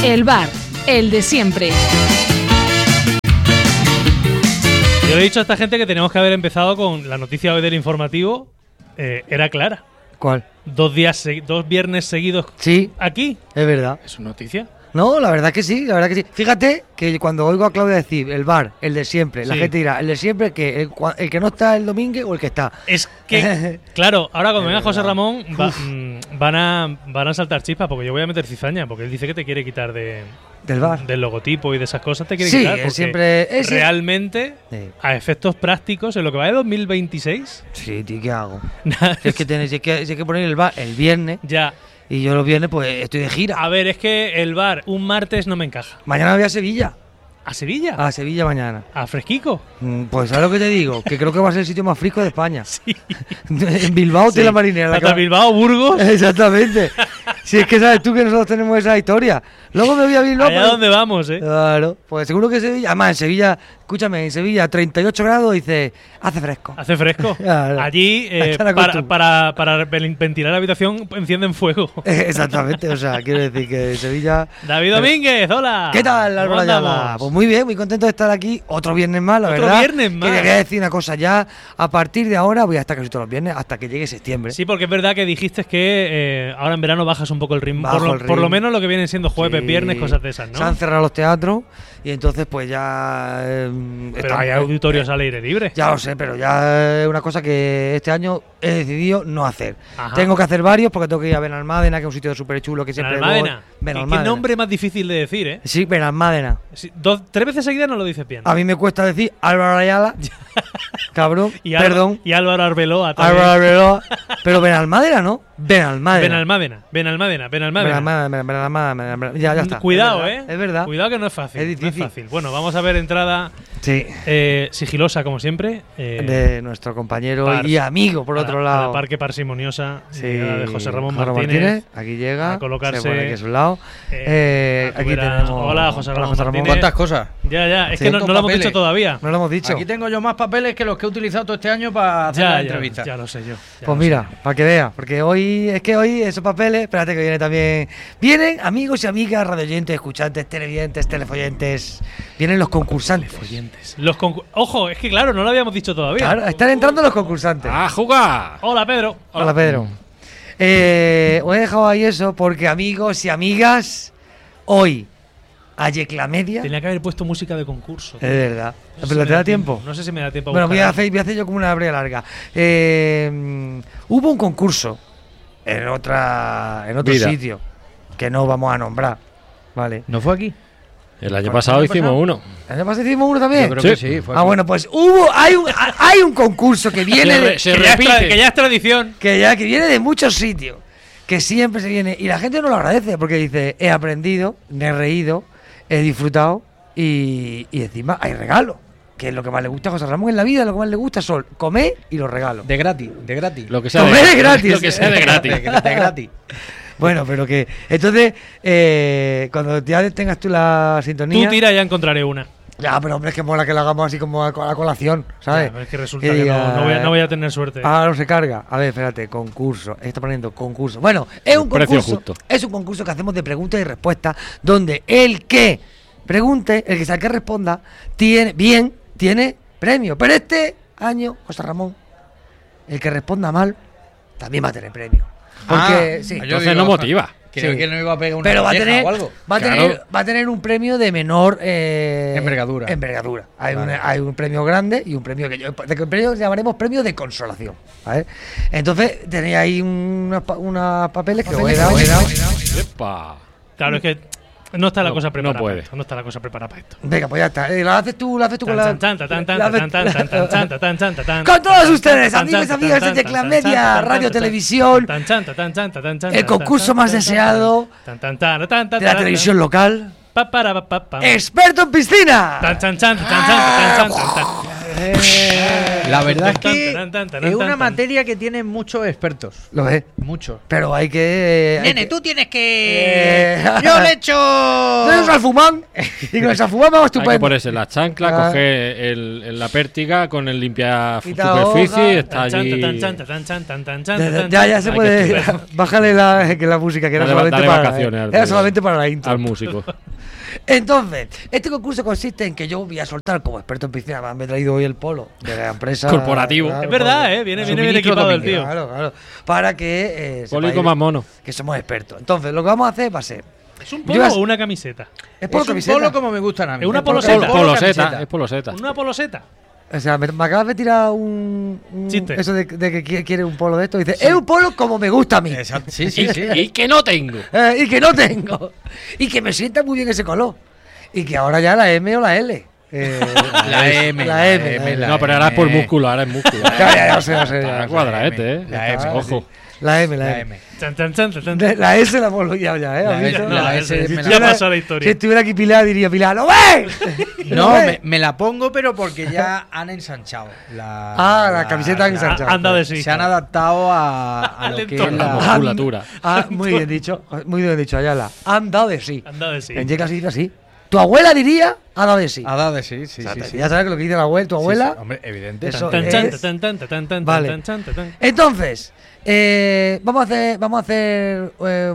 El bar, el de siempre. Yo le he dicho a esta gente que tenemos que haber empezado con la noticia hoy del informativo. Era clara. ¿Cuál? 2 viernes seguidos Sí, aquí. es verdad. ¿Es una noticia? No, la verdad que sí, la verdad que sí. Fíjate que cuando oigo a Claudia decir el bar, el de siempre, la Sí. gente dirá, el de siempre, que el que no está el domingo o el que está. Es que, claro, ahora cuando venga José Ramón van a saltar chispas porque yo voy a meter cizaña porque él dice que te quiere quitar Del bar. del logotipo y de esas cosas, te quiere Sí, quitar. él Porque siempre- ese- realmente, Sí. a efectos prácticos, en lo que va de 2026, Sí, tío, ¿qué hago? Si es que tenéis, si hay que poner el bar el viernes ya. y yo los viernes pues estoy de gira. A ver, es que el bar un martes no me encaja. Mañana voy a Sevilla. ¿A Sevilla? A Sevilla mañana. ¿A Fresquico? Pues ¿sabes lo que te digo? Que creo que va a ser el sitio más fresco de España. Sí. En Bilbao tiene la marinera. Hasta Bilbao, Burgos. Exactamente. Si es que sabes tú que nosotros tenemos esa historia. Luego me voy a Bilbao. Allá pero- donde vamos, Claro. Pues seguro que Sevilla. Además, en Sevilla, escúchame, en Sevilla 38 grados dice, hace fresco. Hace fresco. Claro. Allí, Están para ventilar la habitación, encienden fuego. Exactamente. O sea, quiero decir que en Sevilla. David Domínguez, hola. ¿Qué tal, ¿Cómo Álvaro Ayala? andamos? Pues muy bien, muy contento de estar aquí. Otro viernes más, la Otro verdad. viernes más. Quería decir una cosa ya. A partir de ahora voy a estar casi todos los viernes hasta que llegue septiembre. Sí, porque es verdad que dijiste que ahora en verano bajas un poco el ritmo. Bajo el Por lo ritmo. menos lo que vienen siendo jueves, Sí. viernes, cosas de esas, ¿no? Se han cerrado los teatros y entonces pues ya... Pero hay auditorios al aire libre. Ya lo sé, pero ya es una cosa que este año he decidido no hacer. Ajá. Tengo que hacer varios porque tengo que ir a Benalmádena, que es un sitio súper chulo que siempre Benalmádena. voy. ¿Y Benalmádena. qué nombre más difícil de decir, eh? Sí, Benalmádena. Sí, 3 veces seguidas no lo dices bien. A mí me cuesta decir Álvaro Ayala. Cabrón, Y perdón. Y Álvaro Arbeloa también. Álvaro Ayala. Pero Benalmádena, ¿no? Benalmádena. Benalmádena. Benalmádena. Ya está. Cuidado, Es verdad, Es verdad. Cuidado que no es fácil. Es difícil. No es fácil. Bueno, vamos a ver entrada Sí. sigilosa, como siempre. De nuestro compañero Pars. y amigo, por otro a lado. la Parque Parsimoniosa. Sí, Llegada de José Ramón Martínez. Aquí llega. a colocarse, Se pone aquí a su lado. a tu Aquí vera- tenemos. Hola, José Ramón Martínez. ¿Cuántas cosas? Ya. Es Sí. que no lo hemos Papeles. dicho todavía. No lo hemos dicho. Aquí tengo yo más papeles que los que he utilizado todo este año para hacer la entrevista. Ya lo sé yo. Pues mira, para que veas, porque hoy esos papeles, espérate que viene también. Vienen amigos y amigas, radioyentes, escuchantes, televidentes, telefoyentes. Vienen los concursantes. Ojo, es que claro, no lo habíamos dicho todavía. Claro, están entrando los concursantes. ¡A jugar! Hola, Pedro. Hola, Pedro. Os he dejado ahí eso porque amigos y amigas, hoy, a Yecla Media. Tenía que haber puesto música de concurso. Es verdad. No sé ¿Pero si te me da tiempo? No sé si me da tiempo. Bueno, voy a buscar. hacer yo como una breve larga. Hubo un concurso en otro Mira. sitio que no vamos a nombrar, ¿vale? ¿No fue aquí? El año pasado hicimos uno. ¿El año pasado hicimos uno también? Yo creo Sí. que sí. Fue Ah, aquí. bueno, pues hay un concurso que viene de, Se Que ya es repite. que ya es tradición. que viene de muchos sitios, que siempre se viene y la gente no lo agradece porque dice, he aprendido, me he reído, he disfrutado y encima hay regalo, que es lo que más le gusta a José Ramón en la vida, lo que más le gusta son comer y los regalos. De gratis, de gratis. Lo que sea Comer es gratis. Lo que sea de gratis. De gratis. Bueno, pero que entonces cuando ya tengas tú la sintonía, Tú tira, ya encontraré una. ya, pero hombre, es que mola que lo hagamos así como a la colación, ¿sabes? Ya, pero es que resulta Que que diga, no voy a tener suerte. Ah, no se carga. A ver, espérate, concurso. Está poniendo concurso. Bueno, es un Precio concurso. justo. Es un concurso que hacemos de preguntas y respuestas, donde el que pregunte, el que responda, tiene premio. Pero este año, José Ramón, el que responda mal, también va a tener premio. Porque, sí. yo Entonces no motiva. Creo Sí. que no iba a pegar una Pero va a colleja tener, o algo. Claro. va a tener un premio de menor Envergadura. Hay, Vale. hay un premio grande y un premio que el premio llamaremos premio de consolación. ¿Vale? Entonces tenéis ahí unos papeles que os he dado. Epa. Claro, es que no está la No, cosa no preparada. puede. para esto, no está la cosa preparada para esto. Venga, pues ya está. Lo haces tú con la. Con Con todos ustedes, amigos y amigas de Yecla Media, Radio Televisión, el concurso más deseado de la televisión local. Experto en piscina. La verdad es que Tan, tan, tan, es tan, una tan. materia que tiene muchos expertos. Lo es. Muchos. Pero hay que. Nene, tú tienes que. Yo le echo. Soy un salfumán. Y con el salfumán vamos Hay que estupendo. ponerse la chancla, Ah. coger la pértiga con el limpia Quita superficie hoja. y está allí. Ya se Hay puede. que Bájale la música, que era Dale- solamente dale para. vacaciones Era solamente para la intro. al músico. Entonces, este concurso consiste en que yo voy a soltar como experto en piscina. Me he traído hoy el polo de la empresa. Corporativo. Es verdad, viene bien Suministro equipado el dominio. tío. Claro, claro. Para que. Poli sepáis con más mono. que somos expertos. Entonces, lo que vamos a hacer va a ser. ¿Es un Yo polo iba a- o una camiseta? Es polo Es un camiseta. polo como me gustan a mí. Es una Es polo- poloseta. polo Poloseta, camiseta. es poloseta. ¿Una poloseta? O sea, me acabas de tirar un Chiste. Eso de que quiere un polo de esto. Dice, es un polo como me gusta a mí. Exacto. Sí, sí, sí. Y que no tengo. Y que no tengo. Y que me sienta muy bien ese color. Y que ahora ya la M o la L. La M, La M. la No, pero ahora es por M. músculo, ahora es músculo. Ya lo sé, ya lo sé. Está cuadraete, La M, Ojo. La M, La la M. M. Chan, chan, chan, chan, chan. La S la hemos olvidado ya, ¿eh? La ¿Has visto? S, No, la ese- S me ya la- pasó la Si historia. estuviera aquí Pilar, diría Pilar, ¿lo ves? No, ¿Lo ves? me la pongo, pero porque ya han ensanchado. La camiseta han ensanchado. Anda de sí. Se han adaptado a lo Al que es entorno. La la. musculatura. Muy bien dicho, Ayala. Han dado de sí. Anda de sí. En Yecla se dice así. Tu abuela diría, ha dado de sí. Ha dado de sí, sí, O sea, sí, sí. Ya sabes lo que dice la abuela, tu abuela. Sí, sí, hombre, evidente. Eso Tan, es. chan, tan, tan, tan, tan, tan, Vale. tan, tan, tan, tan. Entonces, vamos a hacer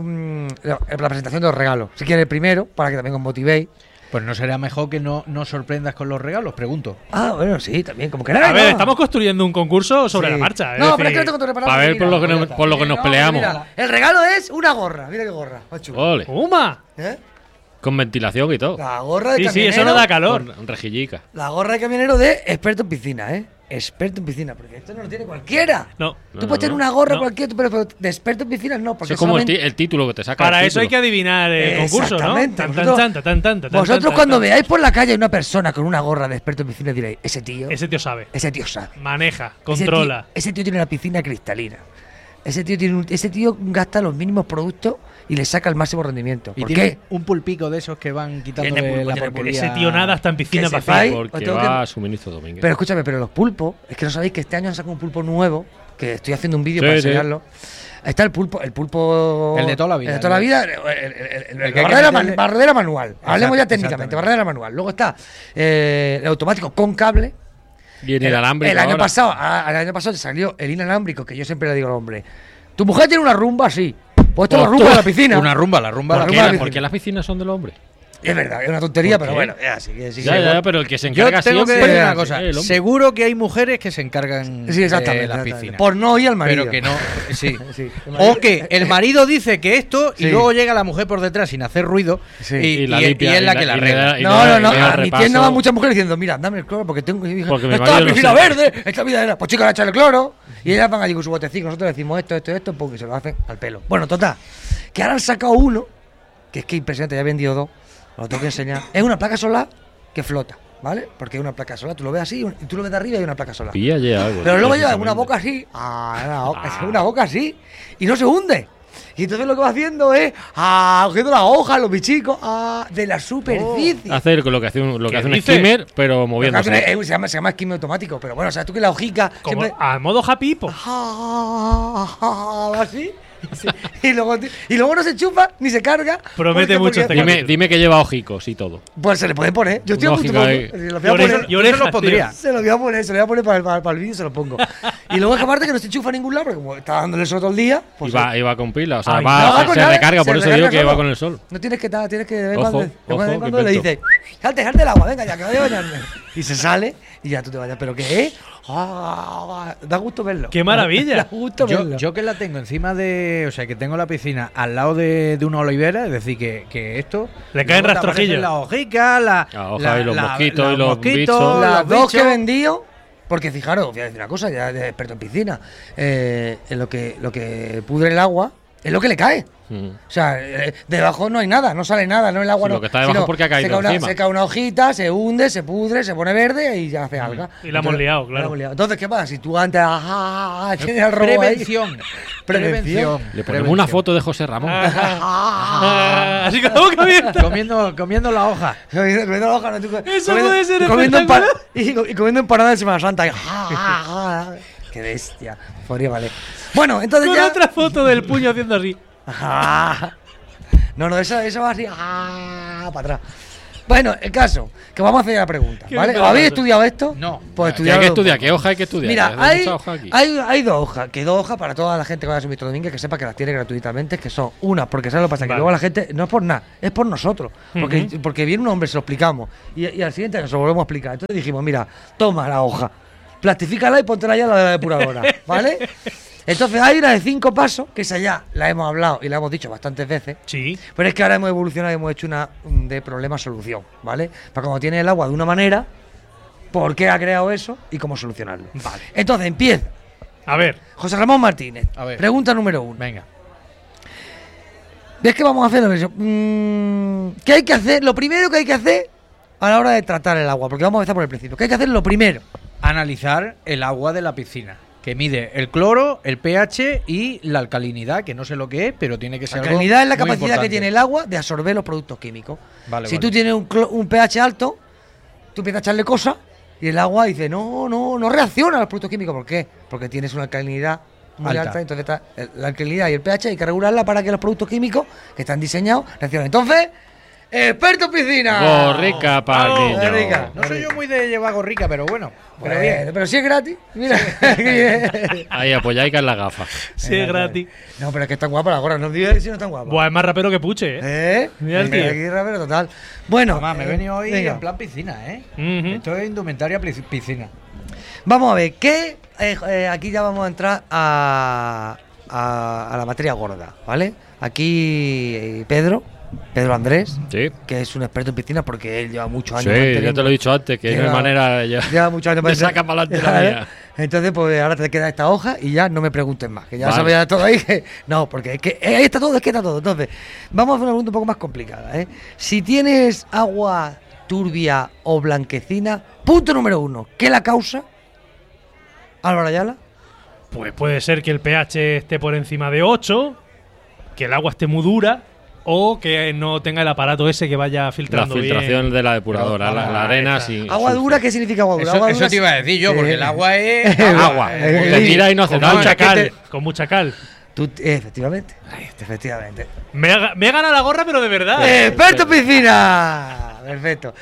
la presentación de los regalos. Si quieres primero, para que también os motivéis. Pues no será mejor que no sorprendas con los regalos, pregunto. Ah, bueno, sí, también, como queráis. A ver, ¿no? estamos construyendo un concurso sobre Sí. la marcha. No, es pero es que no decir, tengo todo preparado. Pa' ver mira, por lo que pues nos- ya está. por lo que nos No, peleamos. mira, el regalo es una gorra. Mira qué gorra. Más chula. Ole. ¡Uma! ¿Eh? Con ventilación y todo. La gorra de Sí, sí, camionero. eso no da calor. Con rejillica. La gorra de camionero de experto en piscina, ¿eh? Experto en piscina, porque esto no lo tiene cualquiera. No. Tú puedes tener una gorra No. cualquiera, pero de experto en piscina no, porque Eso es como solamente- el título que te saca. Para el eso hay que título. adivinar el concurso, ¿no? Exactamente. Tan, tan, Vosotros- tan, tan, tan, tan, Vosotros tan, cuando tan. veáis por la calle una persona con una gorra de experto en piscina diréis, ese tío Sabe. sabe. Maneja, Ese controla. ese tío tiene una piscina cristalina. Ese tío gasta los mínimos productos y le saca el máximo rendimiento. Y ¿Por tiene qué? un pulpico de esos que van quitando Tiene pulpo, la tiene pulpo. porquería. Ese tío nada está en piscina Que vacía. sepáis- Porque os tengo va que- a suministro Domínguez. Pero escúchame, pero los pulpos, es que no sabéis que este año han sacado un pulpo nuevo, que estoy haciendo un vídeo Sí, para sí. enseñarlo. Ahí está el pulpo. El de toda la vida, El de toda la ¿no? vida. El que hay La que barrera, meterle- barrera manual. Hablemos ya Exacto, técnicamente, exactamente. barrera manual. Luego está el automático con cable. Y en el alambre. El año pasado salió el inalámbrico, que yo siempre le digo al hombre. Tu mujer tiene una rumba así. Pues esto es la rumba de la piscina. Una rumba, la rumba. La la rumba de la ¿Por piscina. qué las piscinas son del hombre? Es verdad, es una tontería, ¿Por pero qué? bueno, es así. es así. Ya, pero el que se Yo encarga tengo que siempre decir es una cosa. el hombre. Seguro que hay mujeres que se encargan Sí, exactamente. de las exactamente. piscinas. Por no ir al marido. Pero que no. Sí. Sí, el marido- O que el marido dice que esto Sí. y luego llega la mujer por detrás sin hacer ruido Sí. y la y limpia, es la y que la y le arregla. da- y No, le no, da- no. y le da A mi repaso. tienda van muchas mujeres diciendo, mira, dame el cloro porque tengo hija. Porque mi Esta marido no piscina sabe". verde, esta vida era. Pues chica, le echa el cloro. Y ellas van allí con su botecito. Nosotros decimos esto, pum, y se lo hacen al pelo. Bueno, total. Que ahora han sacado uno, que es que impresionante, ya he vendido dos. Os lo tengo que enseñar. Es una placa solar que flota, ¿vale? Porque es una placa solar. Tú lo ves así y tú lo ves de arriba y hay una placa solar. Pilla ya algo. Pero luego lleva una precisamente. boca así, una boca así, y no se hunde. Y entonces lo que va haciendo es cogiendo las hojas, los bichicos, de la superficie. Hacer lo que hace un ¿Qué skimmer, dices? pero Lo que moviéndose. hace se llama esquema automático, pero bueno, o sea, tú que la hojica Como siempre a modo happy po. así. Sí. Y luego no se chupa ni se carga. Promete mucho este Dime, dime que lleva hojicos y todo. Pues se le puede poner. Yo estoy a punto Lógica, de se lo voy a Y poner. orejas, y orejas, lo pondría. tío. Se lo voy a poner para el vídeo, se lo pongo. Y luego es que aparte que no se enchufa a ningún lado, porque como está dándole sol todo el día, Y pues va con pila, o sea, Ay, va, no, va con se nada, recarga, por se eso digo recarga que solo. va con el sol. no tienes que de vez en Ojo, cuando, de vez en ojo, cuando que le invento. dices, salte el agua, venga ya, que me voy a bañarme. Y se sale y ya tú te vayas. ¿Pero qué es? Da gusto verlo. ¡Qué maravilla! Da gusto verlo. Yo que la tengo encima de. O sea, que tengo la piscina al lado de una olivera, es decir, que esto. Le caen luego te rastrojillos. aparecen las hojicas, La hoja y los mosquitos y los mosquitos, bichos. Las los dos que he bichos. vendido, porque fijaros, voy a decir una cosa, ya de experto en piscina, en lo que pudre el agua es lo que le cae. Mm. O sea, debajo no hay nada, no sale nada, no el agua Sí, no. lo que está debajo es porque ha caído encima. Se cae una hojita, se hunde, se pudre, se pone verde y ya hace alga. Y la hemos Entonces, liado, la claro. hemos liado. Entonces, ¿qué pasa? Si tú antes tienes el robo ahí. Prevención. Prevención. Le ponemos una foto de José Ramón. Ah, abierta, así con la boca abierta. Comiendo la hoja. Comiendo la hoja, no, tú, Eso puede ser comiendo espectacular. y comiendo empanada de Semana Santa. Qué bestia. Podría valer. Bueno, entonces Con ya. otra foto del puño haciendo así. No, eso va así. Para atrás. Bueno, el caso, que vamos a hacer la pregunta, ¿Qué ¿vale? me ¿Habéis pasa? estudiado esto? No. Pues ¿Qué hay que estudiarlo. estudiar? ¿Qué hoja hay que estudiar? Mira, Hay hay, mucha hoja aquí. hay dos hojas, que dos hojas para toda la gente que vaya a subir Domínguez, que sepa que las tiene gratuitamente, que son una, porque ¿sabes lo que pasa? Que Vale. luego la gente, no es por nada, es por nosotros. Porque viene un hombre, se lo explicamos, y al siguiente nos lo volvemos a explicar. Entonces dijimos, mira, toma la hoja, plastifícala y póntela ya a la depuradora, ¿vale? Entonces hay una de 5 pasos, que esa ya la hemos hablado y la hemos dicho bastantes veces. Sí. Pero es que ahora hemos evolucionado y hemos hecho una de problema-solución, ¿vale? Para cuando tiene el agua de una manera, por qué ha creado eso y cómo solucionarlo. Vale. Entonces, empieza. A ver. José Ramón Martínez. A ver. Pregunta número 1. Venga. ¿Ves que vamos a hacer ¿qué hay que hacer? Lo primero que hay que hacer a la hora de tratar el agua, porque vamos a empezar por el principio. ¿Qué hay que hacer? Lo primero. Analizar el agua de la piscina, que mide el cloro, el pH y la alcalinidad, que no sé lo que es, pero tiene que ser La algo alcalinidad es la muy capacidad que importante. tiene el agua de absorber los productos químicos. Vale, Si vale. tú tienes un pH alto, tú empiezas a echarle cosas y el agua dice, no reacciona a los productos químicos. ¿Por qué? Porque tienes una alcalinidad muy Alta. alta. Entonces la alcalinidad y el pH hay que regularla para que los productos químicos que están diseñados reaccionen. Entonces, experto en piscina. Gorrica para Vamos, niños. Gorrica. No soy yo muy de llevar gorrica, pero bueno. Bueno, Pero bien. pero si es gratis, mira. qué bien. Ahí apoyáis en la gafa. Sí, es gratis. No, pero es que están guapas las gorras, no digas si no están guapas. Buah, es más rapero que Puche, ¿eh? Mira el tío. Aquí rapero total. Bueno, Además, me he venido hoy venga. en plan piscina, ¿eh? Ujú. Esto es indumentaria piscina. Vamos a ver, ¿qué? Aquí ya vamos a entrar a la materia gorda, ¿vale? Aquí Pedro Andrés, Sí. que es un experto en piscinas porque él lleva muchos Sí, años. ya manteniendo- te lo he dicho antes, que no hay Lleva- manera. Lleva muchos años. Me saca para adelante la mía. Entonces, pues ahora te queda esta hoja y ya no me preguntes más, que ya Vale. sabes ya todo ahí. No, porque es que ahí está todo, es que está todo. Entonces, vamos a hacer una pregunta un poco más complicada, ¿eh? Si tienes agua turbia o blanquecina, punto número 1, ¿qué la causa? Álvaro Ayala. Pues puede ser que el pH esté por encima de 8, que el agua esté muy dura o que no tenga el aparato ese que vaya La filtrando filtración bien. de la depuradora, Pero, la arena esa. sin. ¿Agua dura? ¿Qué significa agua dura? Eso, Agua eso dura te iba a decir yo, porque el agua es Agua. Te tira y no hace Con nada. mucha Es que cal. te- Con mucha cal. Efectivamente. Efectivamente. Me ha ganado la gorra, pero de verdad. ¡Experto en piscina! Perfecto.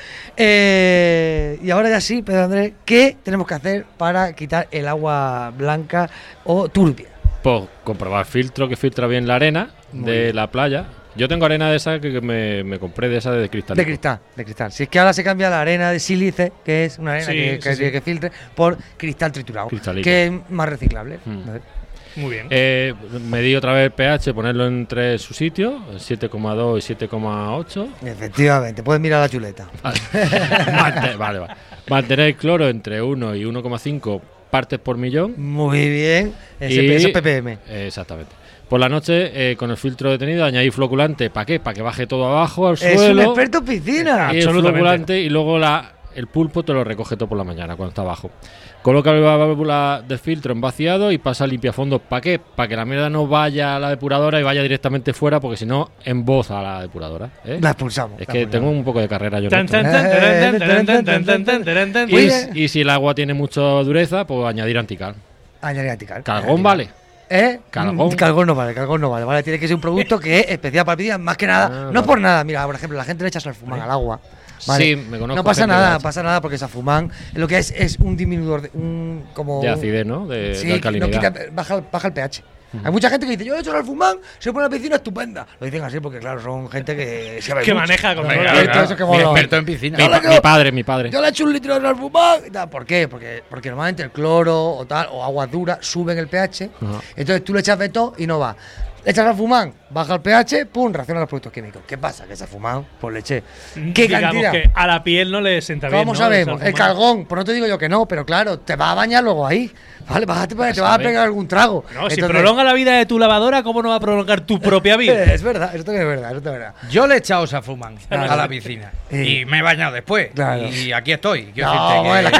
Y ahora ya sí, Pedro Andrés, ¿qué tenemos que hacer para quitar el agua blanca o turbia? Pues comprobar filtro que filtra bien la arena de la playa. Yo tengo arena de esa que me compré de esa de cristal. De cristal. Si es que ahora se cambia la arena de sílice, que es una arena Sí, que sí, sí. que filtre, por cristal triturado, Cristalico. que es más reciclable. Muy bien. Medí otra vez el pH, ponerlo entre su sitio, 7,2 y 7,8. Efectivamente, puedes mirar la chuleta. Vale. Mantener el cloro entre 1 y 1,5 partes por millón. Muy bien. Y- Eso es ppm. Exactamente. Por la noche, con el filtro detenido, añadir floculante. ¿Para qué? Para que baje todo abajo al Es un suelo. experto en piscina. Y el Absolutamente. floculante y luego el pulpo te lo recoge todo por la mañana cuando está abajo. Coloca la válvula de filtro en vaciado y pasa a limpiafondos. ¿Para qué? Para que la mierda no vaya a la depuradora y vaya directamente fuera, porque si no, emboza a la depuradora. ¿eh? La expulsamos. Es la que expulsamos. tengo un poco de carrera yo en Tan, esto, tan, ¿eh? tan, taran, tan, taran, tan, tan, tan, taran, tan. Muy bien. Y si el agua tiene mucha dureza, pues añadir antical. Añadir antical. Calgón vale. ¿Eh? Calgón. Calgón no vale, ¿vale? Tiene que ser un producto que es especial para piscinas, más que nada. Ah, no es vale. por nada, mira, por ejemplo, la gente le echa salfumán al agua. ¿vale? Sí, me conozco No pasa gente que nada, lo hace. porque salfumán lo que es un disminuidor, como De acidez, ¿no? De sí, alcalinidad. no quita, baja el pH. Hay mucha gente que dice, yo he hecho salfumán, se pone la piscina estupenda. Lo dicen así porque, claro, son gente que sabe Que mucho. maneja con Hombre, droga, claro, claro. eso que Mi mola. experto en piscina. Hola, Mi padre. Yo le echo un litro de salfumán y tal. ¿Por qué? Porque normalmente el cloro o tal, o agua dura, suben el pH. Ajá. Entonces tú le echas de todo y no va. Le echas salfumán, baja el pH, pum, reacciona a los productos químicos. ¿Qué pasa? Que salfumán, pues le eché. ¿Qué Digamos cantidad? que a la piel no le sienta bien. ¿Cómo ¿no? sabemos? El salfumán. calgón, pues no te digo yo que no, pero claro, te vas a bañar luego ahí. ¿Vale? Te vas a sabe. pegar algún trago. No, si Entonces- prolonga la vida de tu lavadora, ¿cómo no va a prolongar tu propia vida? Es verdad, eso también es verdad, eso también es verdad. Yo le he echado salfumán Claro. a la piscina Sí. y me he bañado después. Claro. Y aquí estoy. Quiero No, decirte que- bueno,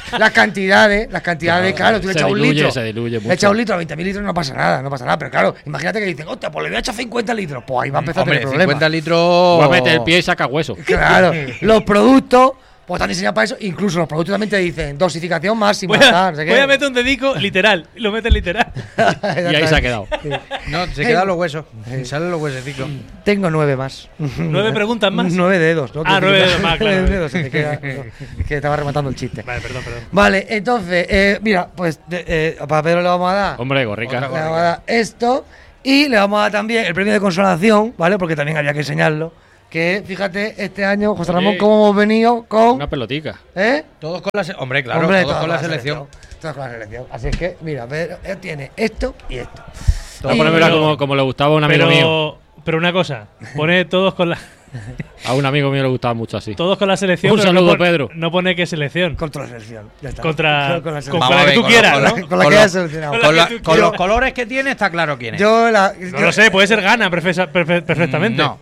las cantidades, claro, tú le se echas un diluye, litro. se diluye Le mucho. echas un litro a 20.000 litros, no pasa nada. Pero claro, imagínate que dicen, hostia, pues le voy a echar 50 litros. Pues ahí va a empezar Hombre, a tener problemas. 50 litros. Va a meter el pie y saca hueso. Claro, los productos, pues están diseñados para eso. Incluso los productos también te dicen dosificación máxima. Voy a, tal, no sé qué. voy a meter un dedico literal. Y lo metes literal. Y ahí se ha quedado. No, se quedan los huesos. Salen los huesecicos. Tengo 9 más. 9 preguntas más. 9 dedos, ¿no? Ah, 9 dedos más, claro. 9 dedos, se te queda. Es que estaba rematando el chiste. Vale, perdón. Vale, entonces, mira, pues para Pedro le vamos a dar. Hombre, gorrica. Le vamos a dar esto. Y le vamos a dar también el premio de consolación, ¿vale? Porque también había que enseñarlo. Que fíjate, este año, José Ramón, Oye, cómo hemos venido con. Una pelotica. ¿Eh? Todos con la Hombre, claro, Hombre, todos con la selección. Todos con la selección. Así es que, mira, Pedro tiene esto y esto. Va a Y- ponérmela como le gustaba a un amigo mío. Pero una cosa, pone todos con la A un amigo mío le gustaba mucho así. todos con la selección. Un pero saludo, no pone- Pedro. No pone qué selección. Contra la selección. Ya está. Contra Con la con selección. Vamos la a que ver, tú con quieras, con ¿no? Con la que hayas seleccionado. Con la Con, que tú con quieras. los colores que tiene está claro quién es. No lo sé, puede ser Gana perfectamente. No.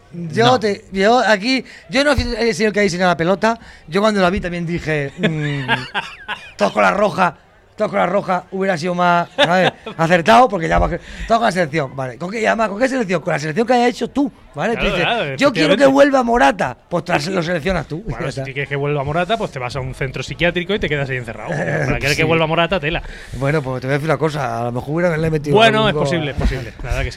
Yo aquí, yo no he sido el que ha diseñado la pelota. Yo cuando la vi también dije, todos con la roja hubiera sido más, ¿sabes? Acertado, porque ya va, todos con la selección, ¿vale? ¿Con qué llama? ¿Con qué selección? Con la selección que hayas hecho tú, ¿vale? Claro, Tú dices, claro, yo quiero que efectivamente. vuelva Morata, pues lo seleccionas tú. Bueno, Ya si está. quieres que vuelva Morata, pues te vas a un centro psiquiátrico y te quedas ahí encerrado. Para querer que vuelva Morata, tela. Bueno, pues te voy a decir una cosa, a lo mejor hubiera haberle metido. Bueno, algún es gol. posible. La verdad que sí.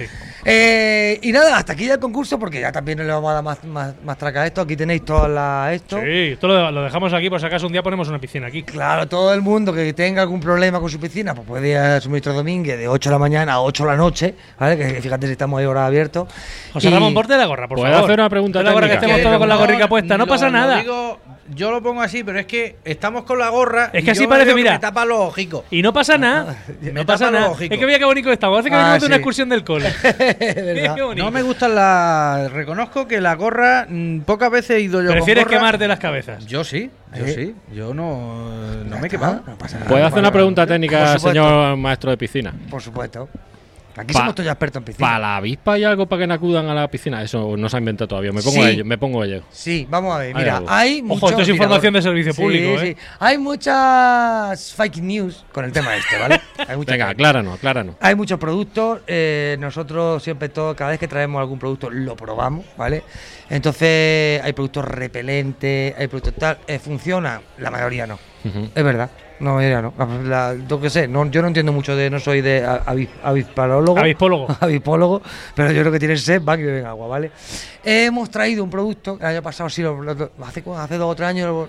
Y nada, hasta aquí ya el concurso, porque ya también no le vamos a dar más traca a esto. Aquí tenéis todas esto. Sí, esto lo dejamos aquí por si acaso un día ponemos una piscina aquí. Claro, todo el mundo que tenga algún problema con su piscina, pues puede ir a Suministro Domínguez de 8 de la mañana a 8 de la noche, ¿vale? Que fíjate si estamos ahí ahora abiertos. José Y- Ramón, porte la gorra, por ¿Puedo favor. hacer una pregunta Ponte la gorra, que técnica? estemos todos con la gorrica puesta. No pasa nada. Yo lo pongo así, pero es que estamos con la gorra. Es y que así yo parece, veo que mira. Me tapa los hocicos. Y no pasa nada. Me No pasa tapa nada. los ojicos. Es que mira qué bonito estamos. Parece que venimos de una sí. excursión del cole. ¿Verdad? Qué bonito. No me gustan las. Reconozco que la gorra. Pocas veces he ido yo ¿Prefieres con gorra. quemarte las cabezas? Yo sí. Yo no me he quemado. No pasa nada. ¿Puedo hacer una pregunta Por técnica, supuesto. señor maestro de piscina? Por supuesto. Aquí Pa- somos todos ya expertos en piscina. ¿Para la avispa hay algo para que no acudan a la piscina? Eso no se ha inventado todavía. Me pongo Sí. ello, me pongo ello. Sí, vamos a ver. Hay Mira, algo. hay Ojo, muchos esto es información de servicio Sí, público, sí. ¿eh? Hay muchas fake news con el tema este, ¿vale? Hay muchas Venga, fake- acláranos. Hay muchos productos, nosotros siempre cada vez que traemos algún producto lo probamos, ¿vale? Entonces hay productos repelentes, hay productos tal, funciona, la mayoría no, Ujú. es verdad, la mayoría no. Yo qué sé, yo no entiendo mucho no soy de avispalólogo, Avispólogo. avispólogo, pero yo creo que tienen sed, van y beben agua, ¿vale? Hemos traído un producto, el año pasado sí, hace 2 o 3 años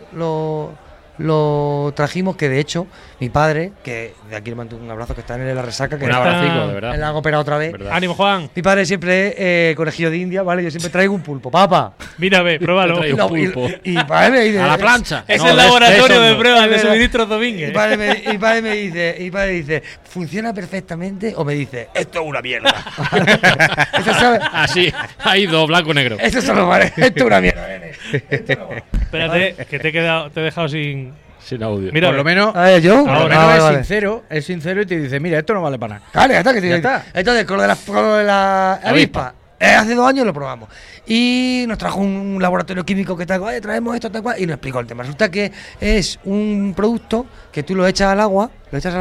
lo trajimos, que de hecho mi padre, que de aquí le mando un abrazo, que está en la resaca, que Un está- abracico, de verdad. le han operado otra vez. Verdad. Ánimo, Juan. Mi padre siempre conejillo de India, ¿vale? Yo siempre traigo un pulpo, papá. Mira, ve, pruébalo. Te traigo un pulpo. Y mi padre me dice, A la plancha. Es No, el de laboratorio eso de no. pruebas de verdad. suministros Mi Domínguez. padre me dice, ¿funciona perfectamente? O me dice, esto es una mierda. Eso sabe- Así, hay dos, blanco y negro. Eso solo vale, esto es una mierda, nene. Esto no vale. Espérate, que te he dejado sin. Sin audio. Mira, Por lo menos. A ver, ¿yo? Por lo Ahora, menos vale, es vale. sincero y te dice, mira, esto no vale para nada. Claro, ya está. Que Ya está. Entonces, con lo de la avispa, hace 2 años lo probamos. Y nos trajo un laboratorio químico que tal, oye, traemos esto, tal cual, y nos explicó el tema. Resulta que es un producto que tú lo echas al agua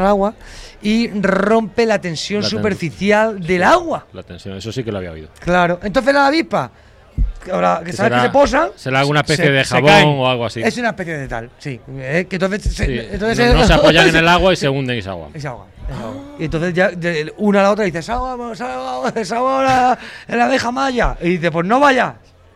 y rompe la tensión La superficial del agua. La tensión, eso sí que lo había oído. Claro. Entonces la avispa, ahora que sabes será- que se posan, Será alguna especie se- de se jabón caen. o algo así. es una especie de tal, sí. Que entonces, Sí, entonces no se apoyan en el agua y se hunden y se ahogan. Es agua. Y entonces ya una a la otra dice, esa agua la abeja maya. Y dice, pues no vayas.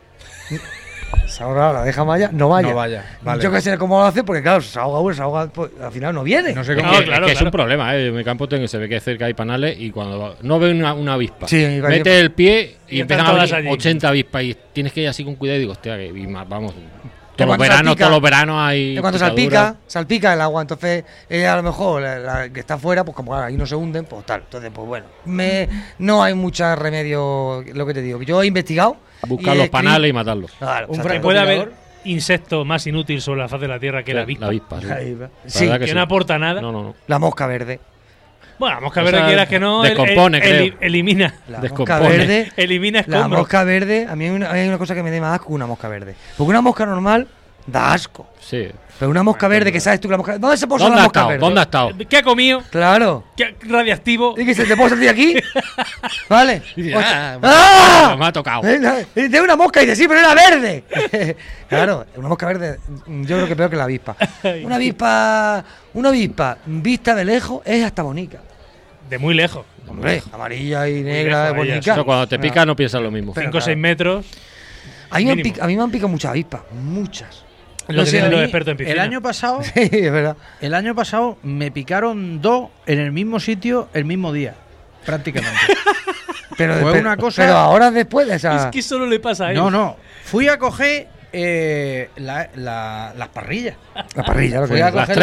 Esa agua la abeja maya, no vaya. No vaya, vale. Yo que sé cómo lo hace, porque claro, se ahoga uno, se ahoga, pues, al final no viene. No sé Es cómo. que, No, claro, es que es claro. un problema, ¿eh? En mi campo se ve que cerca hay panales y cuando no ve una avispa, Sí, y cualquier- mete el pie Y y están empiezan a todas venir allí. 80 avispas y tienes que ir así con cuidado y digo, hostia, que y más, vamos. cuando salpica- Todos los veranos hay. Y cuando picaduras. salpica el agua, entonces a lo mejor la que está afuera, pues como ahí no se hunden, pues tal. Entonces, pues bueno, no hay mucho remedio, lo que te digo. Yo he investigado. Buscar y los he panales y matarlos. Claro, Un exacto. Que puede haber insecto más inútil sobre la faz de la Tierra que la avispa. La avispa, sí. Ahí va. La Sí, verdad Que sí. no aporta nada. No. la mosca verde. Bueno, vamos a Esa ver quieras que no. descompone, creo. Elimina. La Descompone. mosca verde. Elimina La escombros. mosca verde, a mí hay una cosa que me da más asco, una mosca verde. Porque una mosca normal, Da asco. Sí. Pero una mosca verde que sabes tú que la mosca. ¿Dónde se posa ¿Dónde la ha mosca estado? verde? ¿Dónde ha estado? ¿Qué ha comido? Claro. ¿Qué radiactivo? Y que se te posa a ti aquí. ¿Vale? Dice, Hostia. "Ah, me ha tocado". Y de una mosca y dice, sí, pero era verde. Claro, una mosca verde, yo creo que peor que la avispa. Una avispa vista de lejos es hasta bonita. De muy lejos. Hombre, amarilla y negra lejos, es amarilla, bonita. Eso cuando te pica no piensas lo mismo. Pero 5 o 6 metros. A mí, mínimo. a mí me han picado muchas avispas, muchas. Lo que sé, tienen a los mí, expertos en piscina. el año pasado, Sí, es verdad. me picaron 2 en el mismo sitio el mismo día, prácticamente. Pero, Fue pero- una cosa- pero ahora después de esa. Es que solo le pasa a él. No, fui a coger las parrillas. La parrilla, lo que Fui a es. Las coger